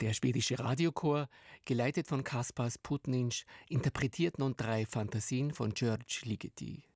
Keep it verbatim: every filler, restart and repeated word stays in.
Der schwedische Radiochor, geleitet von Kaspars Putninch, interpretiert nun drei Fantasien von György Ligeti.